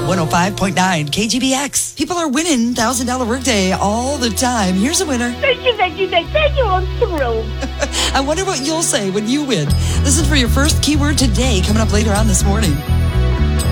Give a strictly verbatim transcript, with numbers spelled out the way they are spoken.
one oh five point nine K G B X. People are winning one thousand dollars workday all the time. Here's a winner. Thank you, thank you, thank you. Thank you. I'm thrilled. I wonder what you'll say when you win. Listen for your first keyword today, coming up later on this morning.